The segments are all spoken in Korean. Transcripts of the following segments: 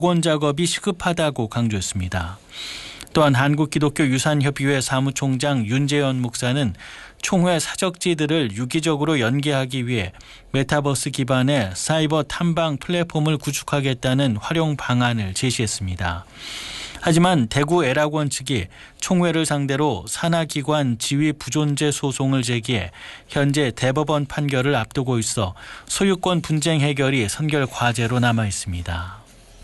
복원 작업이 시급하다고 강조했습니다. 또한 한국기독교유산협의회 사무총장 윤재현 목사는 총회 사적지들을 유기적으로 연계하기 위해 메타버스 기반의 사이버 탐방 플랫폼을 구축하겠다는 활용 방안을 제시했습니다. 하지만 대구 애락원 측이 총회를 상대로 산하기관 지위 부존재 소송을 제기해 현재 대법원 판결을 앞두고 있어 소유권 분쟁 해결이 선결 과제로 남아 있습니다.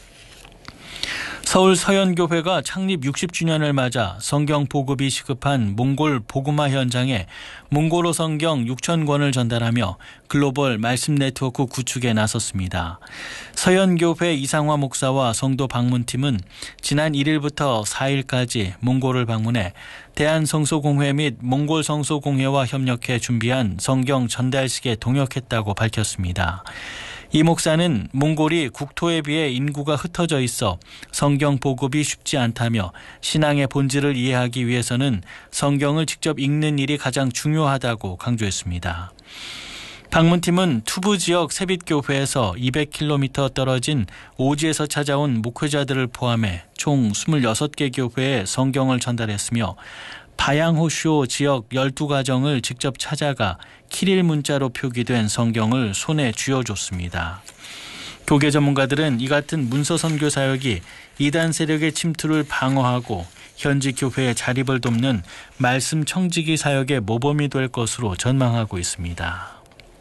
서울 서현교회가 창립 60주년을 맞아 성경 보급이 시급한 몽골 보그마 현장에 몽골어 성경 6,000권을 전달하며 글로벌 말씀 네트워크 구축에 나섰습니다. 서현교회 이상화 목사와 성도 방문팀은 지난 1일부터 4일까지 몽골을 방문해 대한성소공회 및 몽골성소공회와 협력해 준비한 성경 전달식에 동역했다고 밝혔습니다. 이 목사는 몽골이 국토에 비해 인구가 흩어져 있어 성경 보급이 쉽지 않다며 신앙의 본질을 이해하기 위해서는 성경을 직접 읽는 일이 가장 중요하다고 강조했습니다. 방문팀은 투부 지역 세빛교회에서 200km 떨어진 오지에서 찾아온 목회자들을 포함해 총 26개 교회에 성경을 전달했으며 바양호쇼 지역 12가정을 직접 찾아가 키릴 문자로 표기된 성경을 손에 쥐어줬습니다. 교계 전문가들은 이 같은 문서 선교 사역이 이단 세력의 침투를 방어하고 현지 교회의 자립을 돕는 말씀 청지기 사역의 모범이 될 것으로 전망하고 있습니다.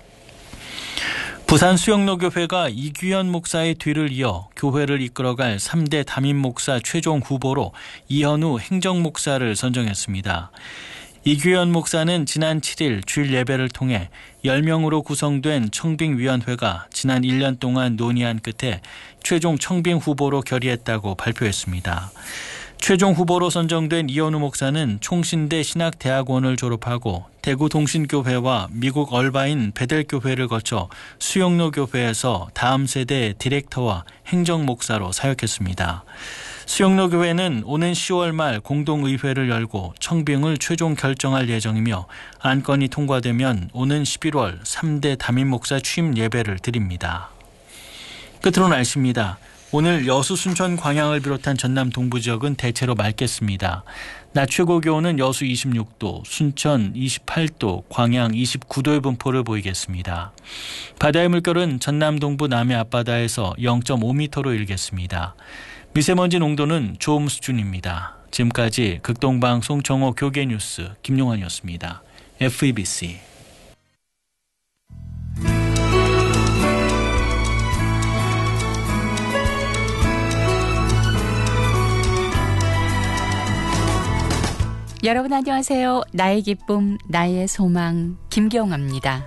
부산 수영로교회가 이규현 목사의 뒤를 이어 교회를 이끌어갈 3대 담임 목사 최종 후보로 이현우 행정목사를 선정했습니다. 이규현 목사는 지난 7일 주일 예배를 통해 10명으로 구성된 청빙위원회가 지난 1년 동안 논의한 끝에 최종 청빙 후보로 결의했다고 발표했습니다. 최종 후보로 선정된 이현우 목사는 총신대 신학대학원을 졸업하고 대구 동신교회와 미국 얼바인 베델교회를 거쳐 수영로교회에서 다음 세대 디렉터와 행정목사로 사역했습니다. 수영로교회는 오는 10월 말 공동의회를 열고 청빙을 최종 결정할 예정이며 안건이 통과되면 오는 11월 3대 담임목사 취임 예배를 드립니다. 끝으로 날씨입니다. 오늘 여수, 순천, 광양을 비롯한 전남 동부 지역은 대체로 맑겠습니다. 낮 최고 기온은 여수 26도, 순천 28도, 광양 29도의 분포를 보이겠습니다. 바다의 물결은 전남 동부 남해 앞바다에서 0.5m로 일겠습니다. 미세먼지 농도는 좋음 수준입니다. 지금까지 극동방송 정오 교계뉴스 김용환이었습니다. FEBC 여러분 안녕하세요. 나의 기쁨, 나의 소망 김경아입니다.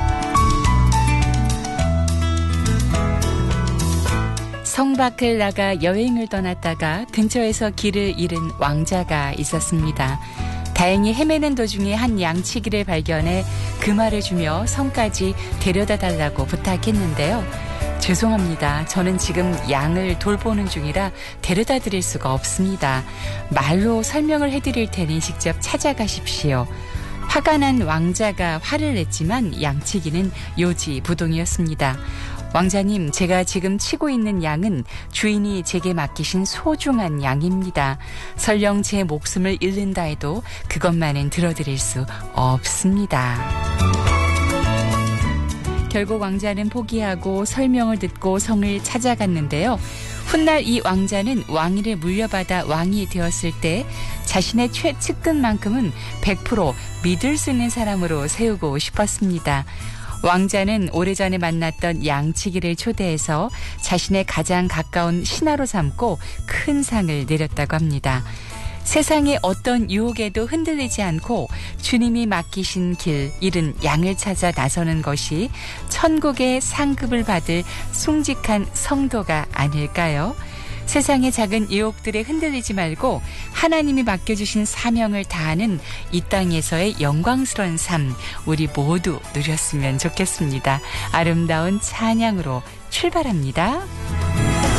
성 밖을 나가 여행을 떠났다가 근처에서 길을 잃은 왕자가 있었습니다. 다행히 헤매는 도중에 한 양치기를 발견해 그 말을 주며 성까지 데려다 달라고 부탁했는데요. 죄송합니다. 저는 지금 양을 돌보는 중이라 데려다 드릴 수가 없습니다. 말로 설명을 해드릴 테니 직접 찾아가십시오. 화가 난 왕자가 화를 냈지만 양치기는 요지부동이었습니다. 왕자님, 제가 지금 치고 있는 양은 주인이 제게 맡기신 소중한 양입니다. 설령 제 목숨을 잃는다 해도 그것만은 들어드릴 수 없습니다. 결국 왕자는 포기하고 설명을 듣고 성을 찾아갔는데요. 훗날 이 왕자는 왕위를 물려받아 왕이 되었을 때 자신의 최측근만큼은 100% 믿을 수 있는 사람으로 세우고 싶었습니다. 왕자는 오래전에 만났던 양치기를 초대해서 자신의 가장 가까운 신하로 삼고 큰 상을 내렸다고 합니다. 세상의 어떤 유혹에도 흔들리지 않고 주님이 맡기신 길, 잃은 양을 찾아 나서는 것이 천국의 상급을 받을 숭직한 성도가 아닐까요? 세상의 작은 유혹들에 흔들리지 말고 하나님이 맡겨주신 사명을 다하는 이 땅에서의 영광스러운 삶, 우리 모두 누렸으면 좋겠습니다. 아름다운 찬양으로 출발합니다.